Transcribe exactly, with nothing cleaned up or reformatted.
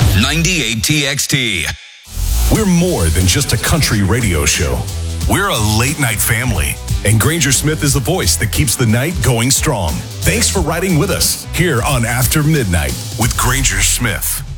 ninety-eight T X T. We're more than just a country radio show. We're a late-night family, and Granger Smith is the voice that keeps the night going strong. Thanks for riding with us here on After Midnight with Granger Smith.